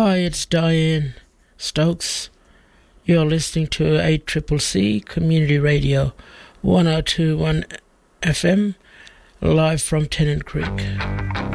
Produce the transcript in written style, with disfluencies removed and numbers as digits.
Hi, it's Diane Stokes. You're listening to 8CCC Community Radio 1021 FM, live from Tennant Creek.